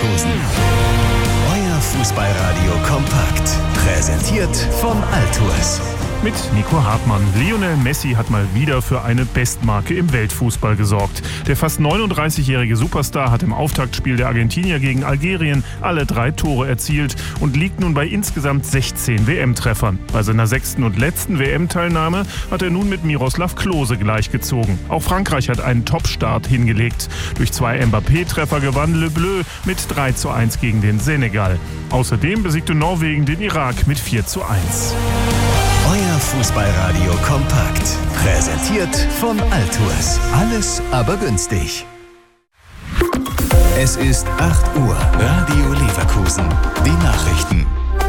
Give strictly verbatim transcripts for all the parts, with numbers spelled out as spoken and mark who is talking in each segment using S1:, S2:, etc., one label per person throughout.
S1: Leverkusen. Euer Fußballradio kompakt. Präsentiert von Altours.
S2: Mit Nico Hartmann. Lionel Messi hat mal wieder für eine Bestmarke im Weltfußball gesorgt. Der fast neununddreißigjährige Superstar hat im Auftaktspiel der Argentinier gegen Algerien alle drei Tore erzielt und liegt nun bei insgesamt sechzehn W M-Treffern. Bei seiner sechsten und letzten W M-Teilnahme hat er nun mit Miroslav Klose gleichgezogen. Auch Frankreich hat einen Top-Start hingelegt. Durch zwei Mbappé-Treffer gewann Le Bleu mit drei zu eins gegen den Senegal. Außerdem besiegte Norwegen den Irak mit vier zu eins.
S1: Euer Fußballradio kompakt. Präsentiert von Altours. Alles aber günstig. Es ist acht Uhr. Radio Leverkusen. Die Nachrichten.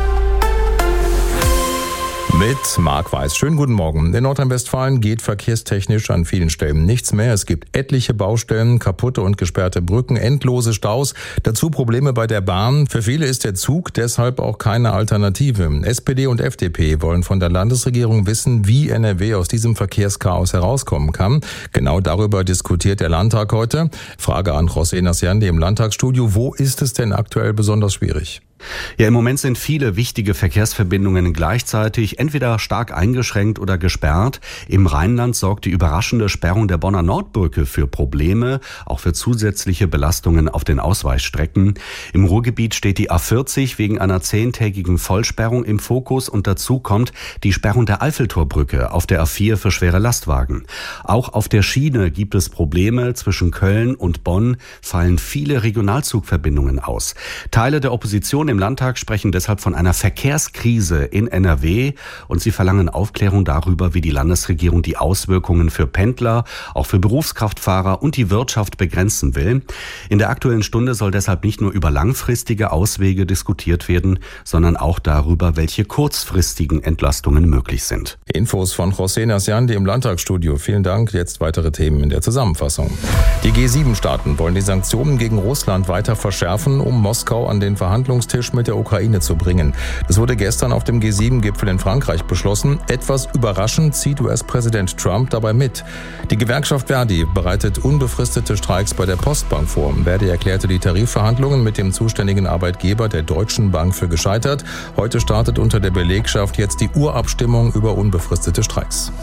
S3: Mit Marc Weiß. Schönen guten Morgen. In Nordrhein-Westfalen geht verkehrstechnisch an vielen Stellen nichts mehr. Es gibt etliche Baustellen, kaputte und gesperrte Brücken, endlose Staus, dazu Probleme bei der Bahn. Für viele ist der Zug deshalb auch keine Alternative. S P D und F D P wollen von der Landesregierung wissen, wie N R W aus diesem Verkehrschaos herauskommen kann. Genau darüber diskutiert der Landtag heute. Frage an José Nasciandi im Landtagsstudio. Wo ist es denn aktuell besonders schwierig?
S4: Ja, im Moment sind viele wichtige Verkehrsverbindungen gleichzeitig entweder stark eingeschränkt oder gesperrt. Im Rheinland sorgt die überraschende Sperrung der Bonner Nordbrücke für Probleme, auch für zusätzliche Belastungen auf den Ausweichstrecken. Im Ruhrgebiet steht die A vierzig wegen einer zehntägigen Vollsperrung im Fokus und dazu kommt die Sperrung der Eiffeltorbrücke auf der A vier für schwere Lastwagen. Auch auf der Schiene gibt es Probleme. Zwischen Köln und Bonn fallen viele Regionalzugverbindungen aus. Teile der Opposition im Landtag sprechen deshalb von einer Verkehrskrise in N R W und sie verlangen Aufklärung darüber, wie die Landesregierung die Auswirkungen für Pendler, auch für Berufskraftfahrer und die Wirtschaft begrenzen will. In der Aktuellen Stunde soll deshalb nicht nur über langfristige Auswege diskutiert werden, sondern auch darüber, welche kurzfristigen Entlastungen möglich sind.
S3: Infos von José Nasciandi im Landtagsstudio. Vielen Dank. Jetzt weitere Themen in der Zusammenfassung. Die G sieben Staaten wollen die Sanktionen gegen Russland weiter verschärfen, um Moskau an den Verhandlungstisch mit der Ukraine zu bringen. Das wurde gestern auf dem G sieben Gipfel in Frankreich beschlossen. Etwas überraschend zieht U S-Präsident Trump dabei mit. Die Gewerkschaft Verdi bereitet unbefristete Streiks bei der Postbank vor. Verdi erklärte die Tarifverhandlungen mit dem zuständigen Arbeitgeber der Deutschen Bank für gescheitert. Heute startet unter der Belegschaft jetzt die Urabstimmung über unbefristete Streiks.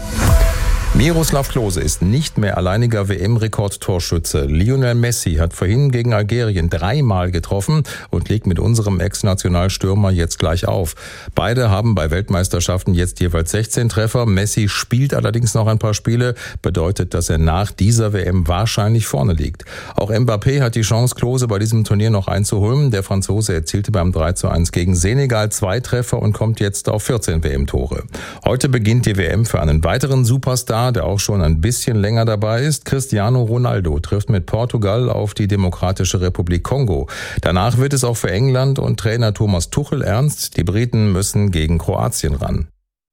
S3: Miroslav Klose ist nicht mehr alleiniger W M-Rekordtorschütze. Lionel Messi hat vorhin gegen Algerien dreimal getroffen und legt mit unserem Ex-Nationalstürmer jetzt gleich auf. Beide haben bei Weltmeisterschaften jetzt jeweils sechzehn Treffer. Messi spielt allerdings noch ein paar Spiele, bedeutet, dass er nach dieser W M wahrscheinlich vorne liegt. Auch Mbappé hat die Chance, Klose bei diesem Turnier noch einzuholen. Der Franzose erzielte beim drei zu eins gegen Senegal zwei Treffer und kommt jetzt auf vierzehn W M-Tore. Heute beginnt die W M für einen weiteren Superstar, der auch schon ein bisschen länger dabei ist. Cristiano Ronaldo trifft mit Portugal auf die Demokratische Republik Kongo. Danach wird es auch für England und Trainer Thomas Tuchel ernst. Die Briten müssen gegen Kroatien ran.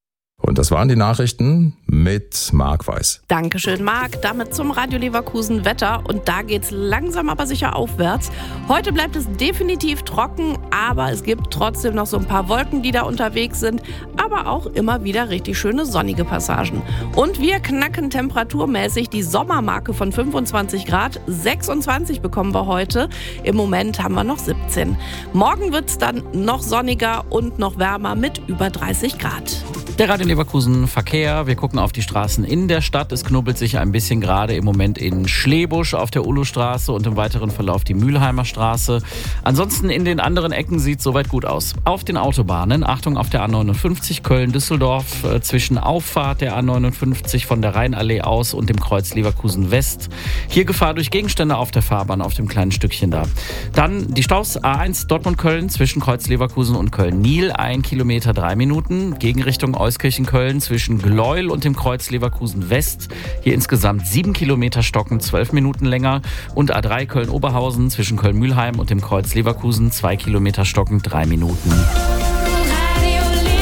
S3: Und das waren die Nachrichten mit Marc Weiß.
S5: Dankeschön, Marc. Damit zum Radio Leverkusen Wetter. Und da geht's langsam aber sicher aufwärts. Heute bleibt es definitiv trocken, aber es gibt trotzdem noch so ein paar Wolken, die da unterwegs sind. Aber auch immer wieder richtig schöne sonnige Passagen. Und wir knacken temperaturmäßig die Sommermarke von fünfundzwanzig Grad. sechsundzwanzig bekommen wir heute. Im Moment haben wir noch siebzehn. Morgen wird's dann noch sonniger und noch wärmer mit über dreißig Grad.
S6: Der Radio Leverkusen Verkehr. Wir gucken auf die Straßen in der Stadt. Es knubbelt sich ein bisschen gerade im Moment in Schlebusch auf der Ulustraße und im weiteren Verlauf die Mülheimer Straße. Ansonsten in den anderen Ecken sieht es soweit gut aus. Auf den Autobahnen, Achtung auf der A neunundfünfzig Köln-Düsseldorf äh, zwischen Auffahrt der A neunundfünfzig von der Rheinallee aus und dem Kreuz Leverkusen West. Hier Gefahr durch Gegenstände auf der Fahrbahn auf dem kleinen Stückchen da. Dann die Staus A eins Dortmund-Köln zwischen Kreuz Leverkusen und Köln-Niel. Ein Kilometer, drei Minuten. Gegenrichtung Euskirchen-Köln zwischen Gleuel und dem Kreuz Leverkusen West. Hier insgesamt sieben Kilometer Stocken, zwölf Minuten länger. Und A drei Köln-Oberhausen zwischen Köln-Mühlheim und dem Kreuz Leverkusen, zwei Kilometer Stocken, drei Minuten.
S1: Radio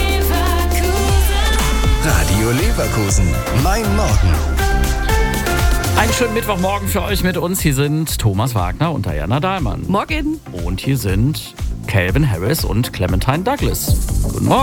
S1: Leverkusen. Radio Leverkusen. Mein Morgen.
S6: Einen schönen Mittwochmorgen für euch mit uns. Hier sind Thomas Wagner und Diana Dahlmann.
S5: Morgen.
S6: Und hier sind Calvin Harris und Clementine Douglas.